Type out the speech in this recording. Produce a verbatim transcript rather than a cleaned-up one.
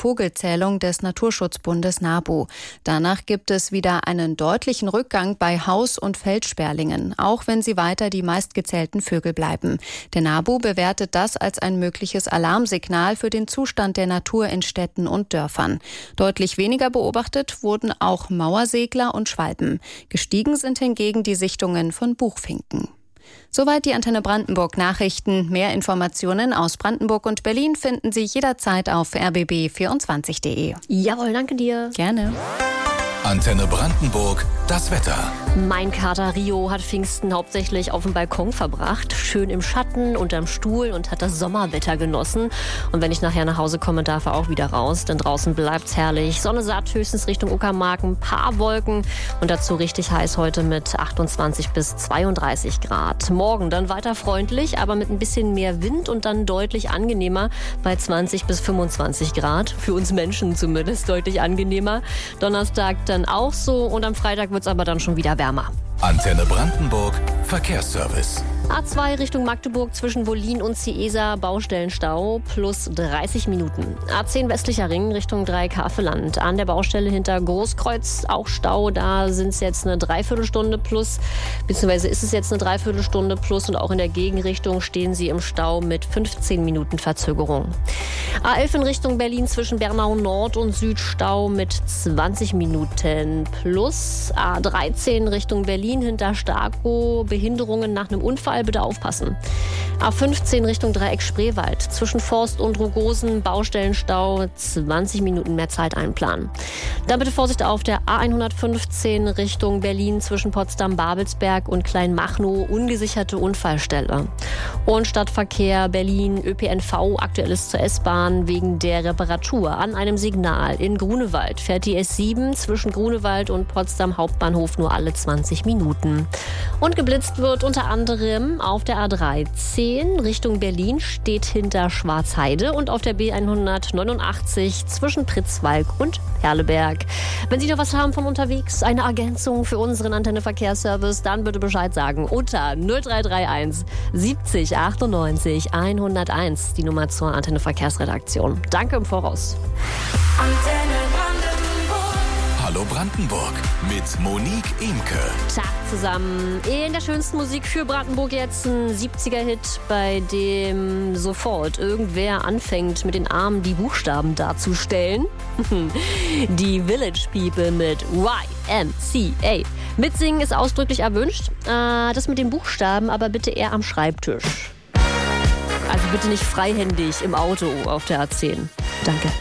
Vogelzählung des Naturschutzbundes NABU. Danach gibt es wieder einen deutlichen Rückgang bei Haus- und Feldsperlingen, auch wenn sie weiter die meistgezählten Vögel bleiben. Der NABU bewertet das als ein mögliches Alarmsignal für den Zustand der Natur in Städten und Dörfern. Deutlich weniger beobachtet wurden auch Mauersegler und Schwalben. Gestiegen sind hingegen die Sichtungen von Buchfinken. Soweit die Antenne Brandenburg Nachrichten. Mehr Informationen aus Brandenburg und Berlin finden Sie jederzeit auf r b b vierundzwanzig punkt d e. Jawohl, danke dir. Gerne. Antenne Brandenburg, das Wetter. Mein Kater Rio hat Pfingsten hauptsächlich auf dem Balkon verbracht, schön im Schatten, unterm Stuhl und hat das Sommerwetter genossen. Und wenn ich nachher nach Hause komme, darf er auch wieder raus, denn draußen bleibt's herrlich. Sonne satt, höchstens Richtung Uckermark, ein paar Wolken und dazu richtig heiß heute mit achtundzwanzig bis zweiunddreißig Grad. Morgen dann weiter freundlich, aber mit ein bisschen mehr Wind und dann deutlich angenehmer bei zwanzig bis fünfundzwanzig Grad. Für uns Menschen zumindest deutlich angenehmer. Donnerstag dann auch so und am Freitag wird es aber dann schon wieder wärmer. Antenne Brandenburg, Verkehrsservice. A zwei Richtung Magdeburg zwischen Wollin und Ciesa, Baustellenstau plus dreißig Minuten. A zehn westlicher Ring Richtung Dreieck-Havelland. An der Baustelle hinter Großkreuz auch Stau. Da sind es jetzt eine Dreiviertelstunde plus, beziehungsweise ist es jetzt eine Dreiviertelstunde plus und auch in der Gegenrichtung stehen sie im Stau mit fünfzehn Minuten Verzögerung. A elf in Richtung Berlin zwischen Bernau Nord und Süd Stau mit zwanzig Minuten plus. A dreizehn Richtung Berlin hinter Starkow, Behinderungen nach einem Unfall. Bitte aufpassen. A fünfzehn Richtung Dreieck Spreewald. Zwischen Forst und Rogosen, Baustellenstau, zwanzig Minuten mehr Zeit einplanen. Dann bitte Vorsicht auf der A hundertfünfzehn Richtung Berlin zwischen Potsdam-Babelsberg und Kleinmachnow, ungesicherte Unfallstelle. Und Stadtverkehr Berlin, Ö P N V, aktuelles zur S-Bahn wegen der Reparatur an einem Signal. In Grunewald fährt die S sieben zwischen Grunewald und Potsdam Hauptbahnhof nur alle zwanzig Minuten. Und geblitzt wird unter anderem auf der A dreizehn Richtung Berlin steht hinter Schwarzheide und auf der B hundertneunundachtzig zwischen Pritzwalk und Perleberg. Wenn Sie noch was haben von unterwegs, eine Ergänzung für unseren Antenne Verkehrsservice, dann bitte Bescheid sagen unter null drei drei eins siebzig achtundneunzig hunderteins, die Nummer zur Antenne Verkehrsredaktion. Danke im Voraus. Antenne Brandenburg. Hallo Brandenburg mit Monique Imke. Tag zusammen. In der schönsten Musik für Brandenburg jetzt ein siebziger-Hit, bei dem sofort irgendwer anfängt, mit den Armen die Buchstaben darzustellen. Die Village People mit Y M C A. Mitsingen ist ausdrücklich erwünscht. Äh, das mit den Buchstaben aber bitte eher am Schreibtisch. Also bitte nicht freihändig im Auto auf der A zehn. Danke.